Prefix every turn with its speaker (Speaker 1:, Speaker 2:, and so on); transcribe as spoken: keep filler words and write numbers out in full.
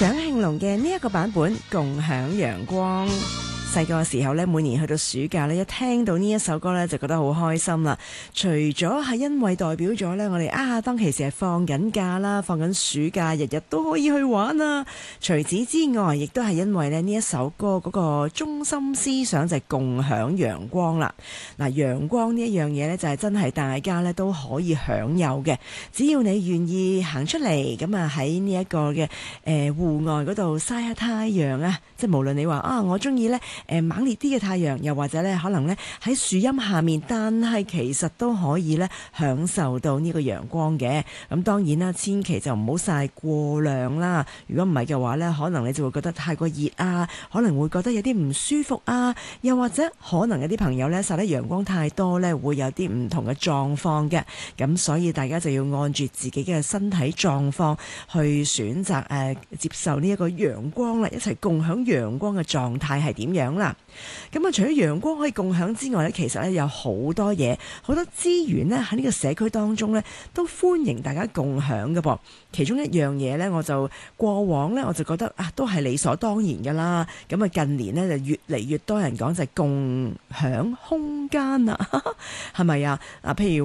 Speaker 1: 蔣慶龍嘅呢一個版本《共享陽光》。細個嘅時候咧，每年去到暑假咧，一聽到呢一首歌咧，就覺得好開心啦。除咗係因為代表咗咧，我哋啊當其時係放緊假啦，放緊暑假，日日都可以去玩啊。除此之外，亦都係因為咧呢一首歌嗰個中心思想就係共享陽光啦。嗱，陽光呢一樣嘢咧，就係真係大家咧都可以享有嘅，只要你願意行出嚟，咁啊喺呢一個嘅誒戶外嗰度曬下太陽啊，即係無論你話啊，我中意咧。誒猛烈啲嘅太陽，又或者咧可能咧喺樹蔭下面，但係其實都可以咧享受到呢個陽光嘅。咁當然啦，千祈就唔好曬過量啦。如果唔係嘅話咧，可能你就會覺得太過熱啊，可能會覺得有啲唔舒服啊，又或者可能有啲朋友咧曬得陽光太多咧，會有啲唔同嘅狀況嘅。咁所以大家就要按住自己嘅身體狀況去選擇誒、呃、接受呢一個陽光啦，一齊共享陽光嘅狀態係點樣啦？咁啊，除咗陽光可以共享之外咧，其實咧有好多嘢、好多資源咧喺呢個社區當中咧，都歡迎大家共享嘅噃。其中一樣嘢咧，我就過往咧我就覺得啊，都係理所當然㗎啦。咁啊，近年咧就越嚟越多人講就係共享空間啊，係咪啊？啊，譬如